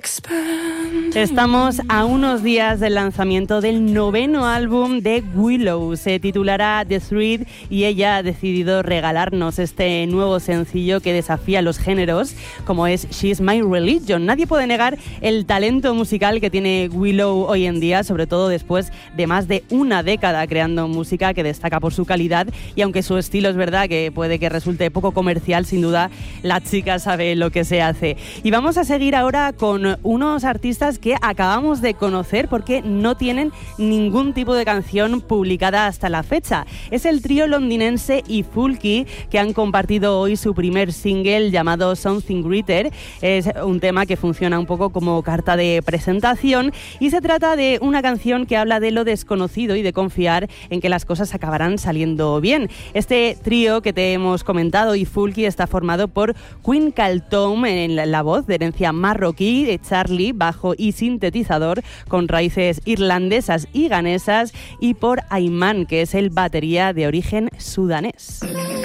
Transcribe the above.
Estamos a unos días del lanzamiento del 9º álbum de Willow. Se titulará The Thread y ella ha decidido regalarnos este nuevo sencillo que desafía los géneros, como es She's My Religion. Nadie puede negar el talento musical que tiene Willow hoy en día, sobre todo después de más de una década creando música que destaca por su calidad, y aunque su estilo es verdad que puede que resulte poco comercial, sin duda la chica sabe lo que se hace. Y vamos a seguir ahora con unos artistas que acabamos de conocer porque no tienen ningún tipo de canción publicada hasta la fecha. Es el trío londinense iFulky, que han compartido hoy su primer single llamado Something Greater. Es un tema que funciona un poco como carta de presentación y se trata de una canción que habla de lo desconocido y de confiar en que las cosas acabarán saliendo bien. Este trío que te hemos comentado, iFulky, está formado por Queen Kaltom en la voz, de herencia marroquí, de Charlie, bajo y sintetizador con raíces irlandesas y ganesas, y por Ayman, que es el batería de origen sudanés.